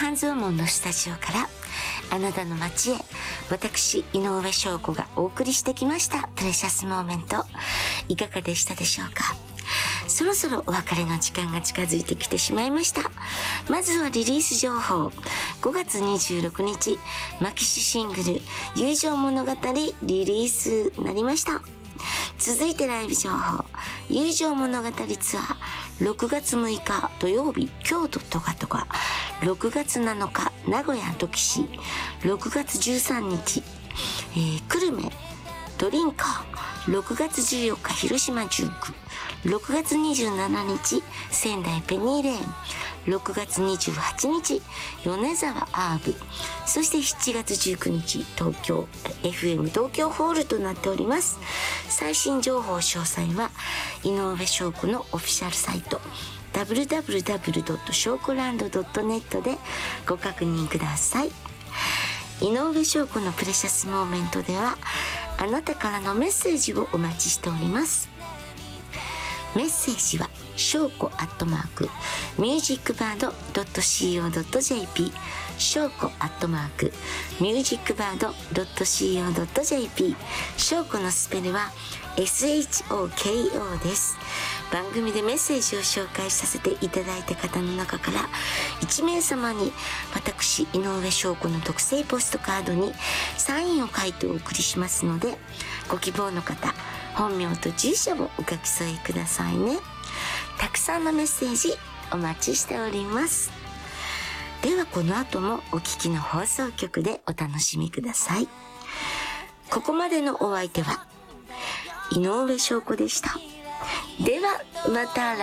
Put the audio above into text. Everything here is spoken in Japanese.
半蔵門のスタジオからあなたの街へ、私井上翔子がお送りしてきましたプレシャスモーメント、いかがでしたでしょうか。そろそろお別れの時間が近づいてきてしまいました。まずはリリース情報。5月26日マキシシングル友情物語リリースになりました。続いてライブ情報。友情物語ツアー6月6日土曜日京都トカトカ、6月7日名古屋土岐市、6月13日、久留米ドリンカー、6月14日広島19、6月27日仙台ペニーレーン、6月28日米沢アーブ、そして7月19日東京 FM 東京ホールとなっております。最新情報詳細は井上翔子のオフィシャルサイト www.shawkoland.net でご確認ください。井上翔子のプレシャスモーメントではあなたからのメッセージをお待ちしております。メッセージはshawko@musicbird.co.jp shawko@musicbird.co.jp 翔子のスペルは SHOKO です。番組でメッセージを紹介させていただいた方の中から1名様に私井上翔子の特製ポストカードにサインを書いてお送りしますので、ご希望の方本名と住所をお書き添えくださいね。たくさんのメッセージお待ちしております。ではこの後もお聞きの放送局でお楽しみください。ここまでのお相手は井上翔子でした。ではまた来